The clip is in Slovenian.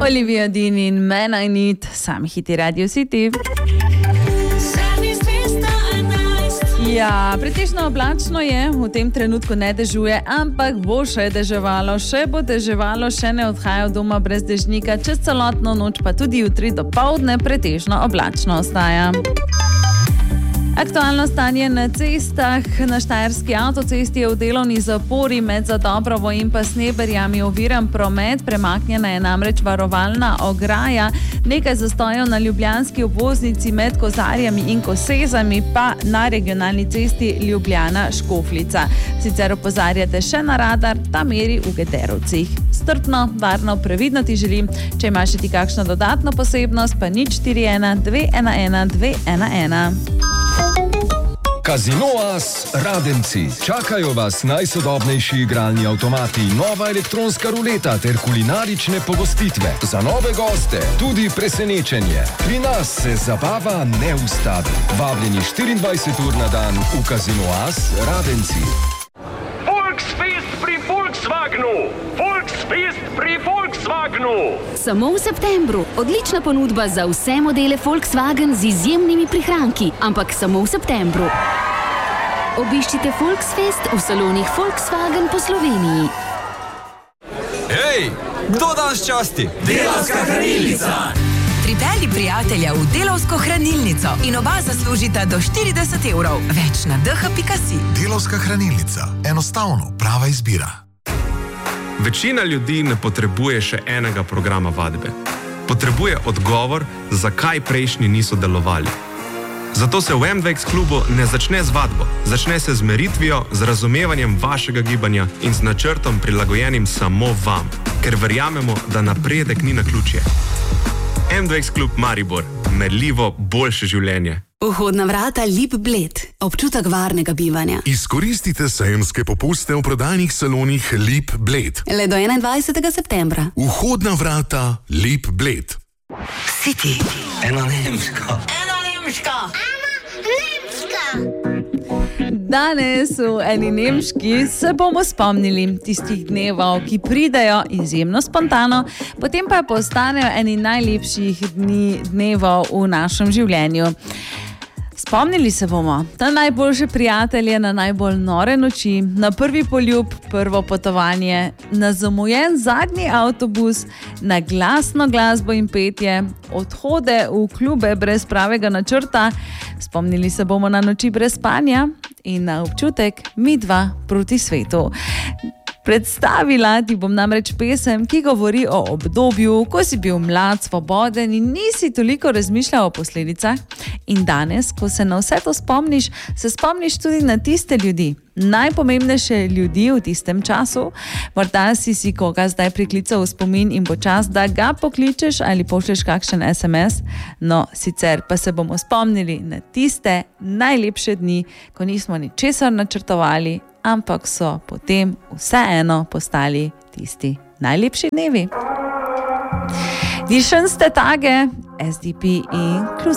Olivia Dean in Man I Need, sami hiti Radio City. Ja, pretežno oblačno je, v tem trenutku ne dežuje, ampak bo še deževalo, še ne odhajajo doma brez dežnika, čez celotno noč pa tudi jutri do poldne pretežno oblačno ostaja. Aktualno stanje na cestah. Na štajerski avtocesti je v delovni zapori med Zadobrovo in pa Sneberjami oviran promet, premaknjena je namreč varovalna ograja, nekaj zastojev na ljubljanski obvoznici med Kozarjami in Kosezami, pa na regionalni cesti Ljubljana-Škofljica. Sicer opozarjate še na radar, ta meri v Gederovcih. Strpno, varno, previdno ti želim. Če imaš ti kakšno dodatno posebnost, pa 041 211 211. Casino As Radenci. Čakajo vas najsodobnejši igralni avtomati, nova elektronska ruleta ter kulinarične pogostitve. Za nove goste tudi presenečenje. Pri nas se zabava ne ustavi. Vabljeni 24 ur na dan v Casino As Radenci. Volksfest pri Volkswagenu! Volksfest pri Volkswagenu! Samo v septembru. Odlična ponudba za vse modele Volkswagen z izjemnimi prihranki, ampak samo v septembru. Obiščite Volksfest v salonih Volkswagen po Sloveniji. Hej, kdo danes časti? Delavska hranilnica! Pripelji prijatelja v Delavsko hranilnico in oba zaslužita do 40 evrov. Več na dh.si. Delavska hranilnica. Enostavno prava izbira. Večina ljudi ne potrebuje še enega programa vadbe. Potrebuje odgovor, zakaj prejšnji niso delovali. Zato se v MVX klubu ne začne z vadbo, začne se z meritvijo, z razumevanjem vašega gibanja in z načrtom prilagojenim samo vam, ker verjamemo, da napredek ni naključje. MVX klub Maribor, merljivo boljše življenje. Vhodna vrata Lip Bled, občutek varnega bivanja. Izkoristite sejemske popuste v prodajnih salonih Lip Bled. Le do 21. septembra. Vhodna vrata Lip Bled. City. Ena nemška. Danes v eni nemški se bomo spomnili tistih dnevov, ki pridejo izjemno spontano, potem pa postanejo eni najlepših dnevov v našem življenju. Spomnili se bomo na najboljše prijatelje, na najbolj nore noči, na prvi poljub, prvo potovanje, na zamujen zadnji avtobus, na glasno glasbo in petje, odhode v klube brez pravega načrta. Spomnili se bomo na noči brez spanja in na občutek midva proti svetu. Predstavila ti bom namreč pesem, ki govori o obdobju, ko si bil mlad, svoboden in nisi toliko razmišljal o posledicah. In danes, ko se na vse to spomniš, se spomniš tudi na tiste ljudi, najpomembnejše ljudi v tistem času. Morda si koga zdaj priklical v spomin in bo čas, da ga pokličeš ali pošlješ kakšen SMS. No, sicer pa se bomo spomnili na tiste najlepše dni, ko nismo ničesar načrtovali, ampak so potem vseeno postali tisti najlepši dnevi. Die schönste Tage, SDP Inclusive.